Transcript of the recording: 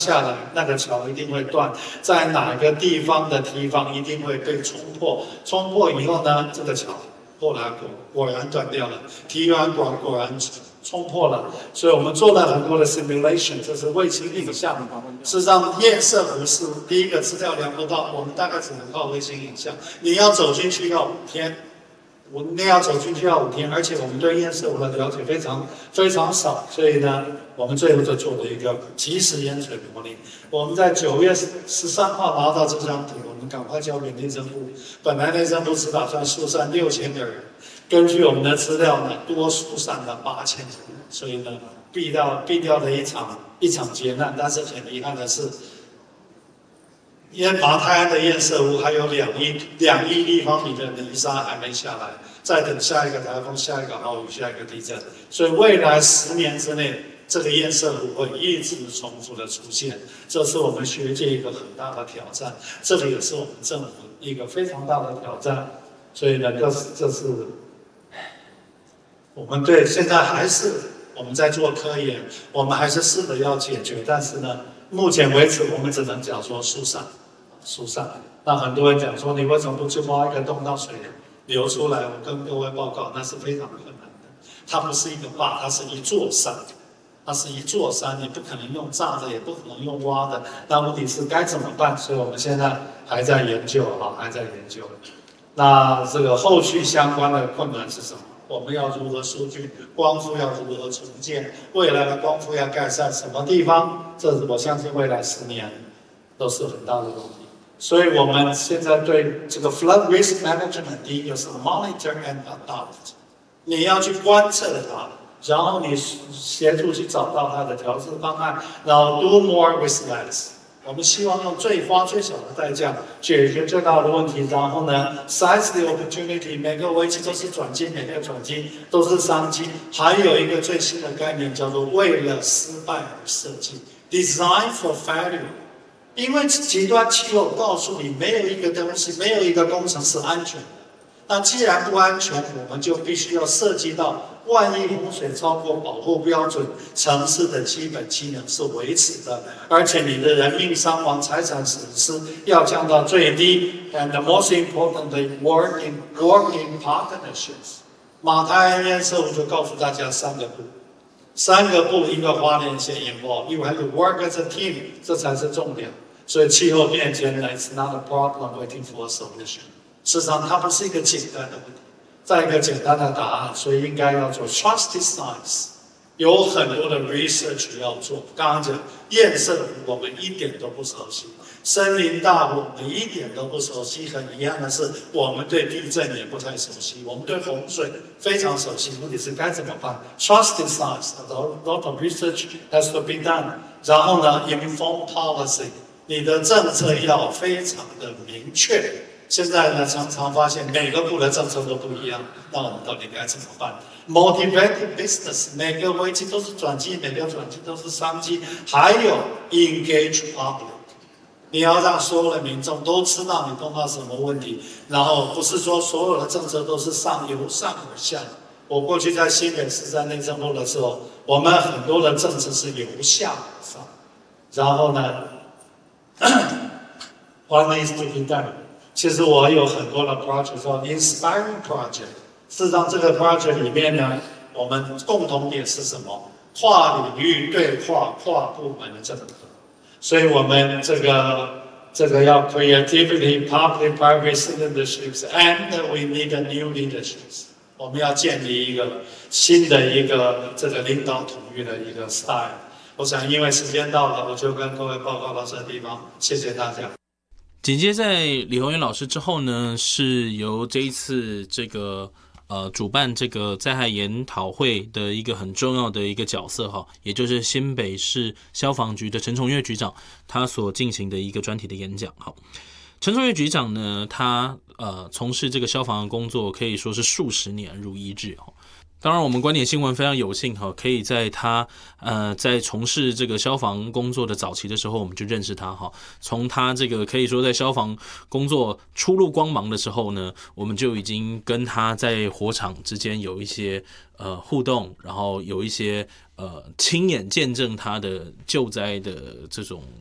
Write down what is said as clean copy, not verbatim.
下来，那个桥一定会断，在哪个地方的堤防一定会被冲破，冲破以后呢，这个桥后来果然断掉了，堤防果然冲破了，所以我们做了很多的 simulation， 这是卫星影像。事实上，堰塞湖是第一个资料量不到，我们大概只能靠卫星影像。你要走进去要5天，你要走进去要5天，而且我们对堰塞湖的了解非常少，所以呢，我们最后就做了一个即时淹水模拟。我们在9月13号拿到这张图，我们赶快交给内政部。本来内政部只打算疏散6000个人。根据我们的资料呢，多疏散了8000人，所以呢，避掉了一场劫难。但是很遗憾的是，马泰安的堰塞湖还有2亿立方米的泥沙还没下来，再等下一个台风、下一个豪雨、下一个地震，所以未来10年之内，这个堰塞湖会一直重复的出现，这是我们学界一个很大的挑战，这个也是我们政府一个非常大的挑战。所以呢，这是。我们对现在还是我们在做科研，我们还是试着要解决，但是呢，目前为止我们只能讲说疏散。那很多人讲说，你为什么不去挖一个洞让水流出来？我跟各位报告，那是非常困难的。它不是一个坝，它是一座山，你不可能用炸的，也不可能用挖的。那问题是该怎么办？所以我们现在还在研究。那这个后续相关的困难是什么？我们要如何疏浚？光复要如何重建？未来的光复要盖在什么地方？这我相信未来10年都是很大的问题。所以我们现在对这个 flood risk management， 第一个是 monitor and adopt， 你要去观测它，然后你协助去找到它的调制方案，然后 do more with less。我们希望用花最小的代价解决最大的问题，然后呢 ，size the opportunity， 每个危机都是转机，每个转机都是商机。还有一个最新的概念叫做为了失败而设计 ，design for failure。因为极端气候告诉你，没有一个东西，没有一个工程是安全的。那既然不安全，我们就必须要涉及到，万一洪水超过保护标准，城市的基本机能是维持的，而且你的人命伤亡、财产损失要降到最低。And most importantly, work in partnerships。马泰安堰塞湖就告诉大家3个步，一个花莲县 involve，you have to work as a team， 这才是重点。所以气候变迁呢 ，it's not a problem waiting for a solution。事实上，它不是一个简单的问题，再一个简单的答案，所以应该要做 trusted science， 有很多的 research 要做。刚刚讲堰塞湖，我们一点都不熟悉；森林大湖，我们一点都不熟悉。很遗憾的是，我们对地震也不太熟悉，我们对洪水非常熟悉。问题是该怎么办 ？Trusted science， a lot of research has to be done。然后呢 ，inform policy， 你的政策要非常的明确。现在呢，常常发现每个部的政策都不一样，那我们到底该怎么办 ？Motivating business， 每个危机都是转机，每个转机都是商机。还有 engage public， 你要让所有的民众都知道你碰到什么问题，然后不是说所有的政策都是由上而下。我过去在新北市在内政部的时候，我们很多的政策是由下而上，然后呢，what needs to be done？其实我有很多的 project 叫 inspiring project， 事实上这个 project 里面呢，我们共同点是什么？跨领域对话、跨部门的整合。所以我们这个要 creativity, public private partnerships, and we need a new leaderships。我们要建立一个新的一个这个领导统御的一个 style。我想因为时间到了，我就跟各位报告到这个地方，谢谢大家。 紧接在李宏源老师之后呢，是由这一次这个主办这个灾害研讨会的一个很重要的一个角色哈，也就是新北市消防局的陈崇岳局长，他所进行的一个专题的演讲哈。陈崇岳局长呢，他从事这个消防的工作可以说是数十年如一日哈。 当然，我们观点新闻非常有幸哈，可以在他在从事这个消防工作的早期的时候，我们就认识他哈。从他这个可以说在消防工作初露光芒的时候呢，我们就已经跟他在火场之间有一些互动，然后有一些亲眼见证他的救灾的这种